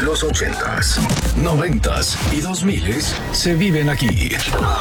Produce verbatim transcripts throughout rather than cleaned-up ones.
Los ochentas, noventas y dos miles se viven aquí.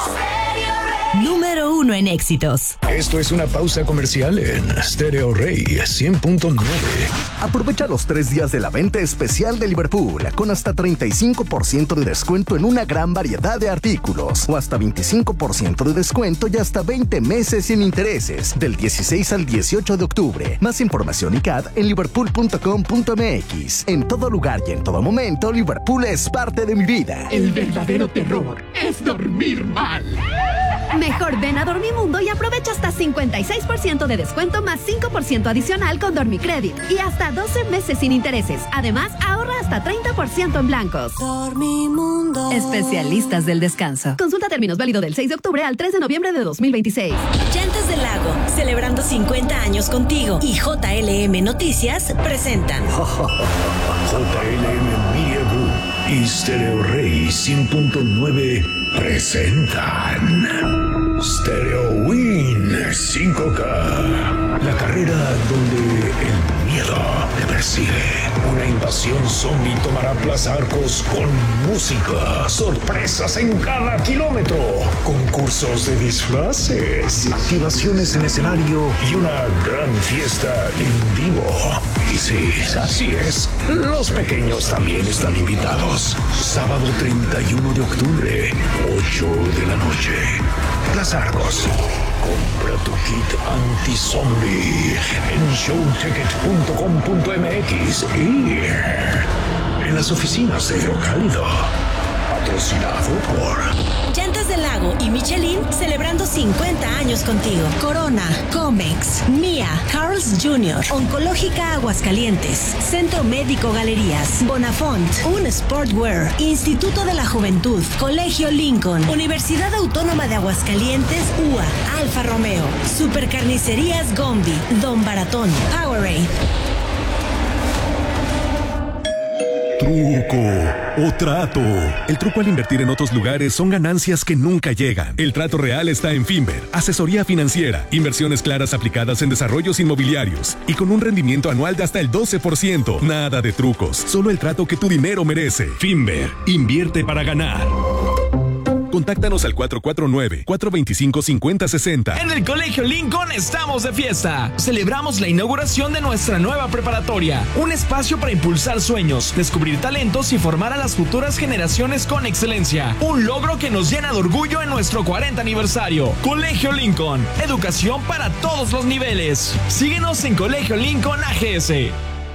Número uno en éxitos. Esto es una pausa comercial en Stereo Rey cien punto nueve. Aprovecha los tres días de la venta especial de Liverpool con hasta treinta y cinco por ciento de descuento en una gran variedad de artículos o hasta veinticinco por ciento de descuento y hasta veinte meses sin intereses del dieciséis al dieciocho de octubre. Más información y C A D en liverpool punto com punto m x. En todo lugar y en todo momento, Liverpool es parte de mi vida. El verdadero terror es dormir mal. Mejor ven a Dormimundo y aprovecha hasta cincuenta y seis por ciento de descuento más cinco por ciento adicional con Dormicredit y hasta doce meses sin intereses. Además, ahorra hasta treinta por ciento en blancos. Dormimundo. Especialistas del descanso. Consulta términos válido del seis de octubre al tres de noviembre de dos mil veintiséis. Llantas del Lago, celebrando cincuenta años contigo. Y J L M Noticias presentan J L M Media Group y Stereo Rey cien punto nueve presentan Stereo Win cinco K, la carrera donde el miedo te persigue. Una invasión zombie tomará Plaza Arcos con música, sorpresas en cada kilómetro, concursos de disfraces, activaciones en escenario y una gran fiesta en vivo. Y sí, así es, los pequeños también están invitados. Sábado treinta y uno de octubre, ocho de la noche. Plaza Arcos. Compra tu kit anti-zombie en showticket punto com punto m x y en las oficinas de Hidrocálido. Patrocinado por Llantas del Lago y Michelin celebrando cincuenta años contigo. Corona, Comex, Mía, Carl's junior, Oncológica Aguascalientes, Centro Médico Galerías, Bonafont, Un Sportwear, Instituto de la Juventud, Colegio Lincoln, Universidad Autónoma de Aguascalientes, U A, Alfa Romeo, Supercarnicerías Gombi, Don Baratón, Powerade. Truco o trato. El truco al invertir en otros lugares son ganancias que nunca llegan. El trato real está en Finver, asesoría financiera, inversiones claras aplicadas en desarrollos inmobiliarios y con un rendimiento anual de hasta el doce por ciento. Nada de trucos, solo el trato que tu dinero merece. Finver, invierte para ganar. Contáctanos al cuatro cuatro nueve, cuatro dos cinco, cinco cero seis cero. En el Colegio Lincoln estamos de fiesta. Celebramos la inauguración de nuestra nueva preparatoria, un espacio para impulsar sueños, descubrir talentos y formar a las futuras generaciones con excelencia. Un logro que nos llena de orgullo en nuestro cuarenta aniversario. Colegio Lincoln, educación para todos los niveles. Síguenos en Colegio Lincoln A G S.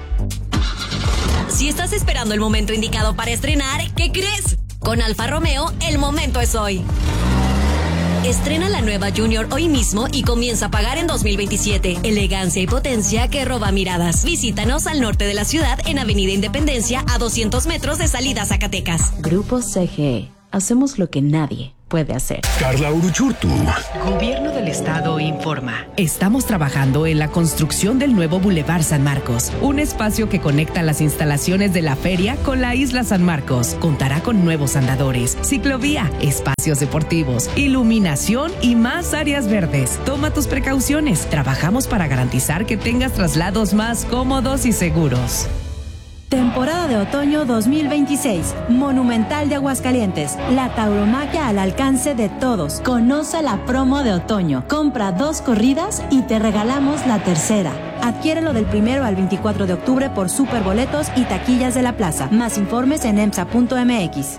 Si estás esperando el momento indicado para estrenar, ¿qué crees? Con Alfa Romeo, el momento es hoy. Estrena la nueva Junior hoy mismo y comienza a pagar en dos mil veintisiete. Elegancia y potencia que roba miradas. Visítanos al norte de la ciudad en Avenida Independencia a doscientos metros de salida a Zacatecas. Grupo C G E. Hacemos lo que nadie puede hacer. Carla Uruchurtu. Gobierno del Estado informa. Estamos trabajando en la construcción del nuevo Boulevard San Marcos, un espacio que conecta las instalaciones de la feria con la isla San Marcos. Contará con nuevos andadores, ciclovía, espacios deportivos, iluminación y más áreas verdes. Toma tus precauciones. Trabajamos para garantizar que tengas traslados más cómodos y seguros. Temporada de otoño dos mil veintiséis. Monumental de Aguascalientes. La tauromaquia al alcance de todos. Conoce la promo de otoño. Compra dos corridas y te regalamos la tercera. Adquiérelo del primero al veinticuatro de octubre por superboletos y taquillas de la plaza. Más informes en emsa punto m x.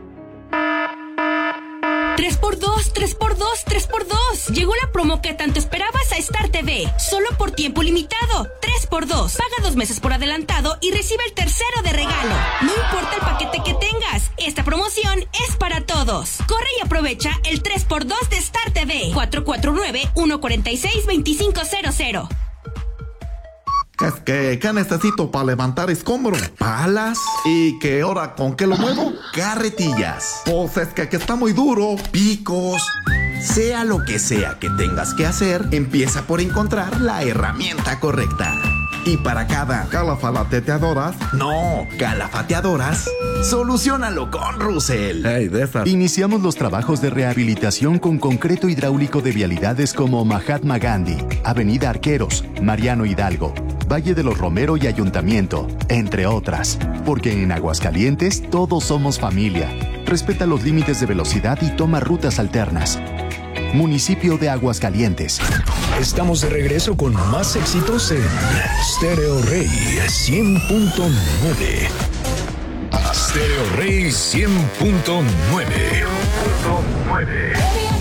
tres por dos, tres por dos, tres por dos. Llegó la promo que tanto esperabas a Star T V. Solo por tiempo limitado. tres por dos. Paga dos meses por adelantado y recibe el tercero de regalo. No importa el paquete que tengas. Esta promoción es para todos. Corre y aprovecha el tres por dos de Star T V. cuatro cuatro nueve, uno cuatro seis, dos cinco cero cero. Es que, ¿qué necesito para levantar escombros? ¿Palas? ¿Y qué hora con qué lo muevo? Carretillas. Pues es que, que está muy duro. Picos. Sea lo que sea que tengas que hacer, empieza por encontrar la herramienta correcta. Y para cada calafalateadoras, no, calafateadoras, soluciónalo con Russell. Hey, de esa. Iniciamos los trabajos de rehabilitación con concreto hidráulico de vialidades como Mahatma Gandhi, Avenida Arqueros, Mariano Hidalgo, Valle de los Romero y Ayuntamiento, entre otras. Porque en Aguascalientes todos somos familia. Respeta los límites de velocidad y toma rutas alternas. Municipio de Aguascalientes. Estamos de regreso con más éxitos en Stereo Rey cien punto nueve. Stereo Rey cien punto nueve.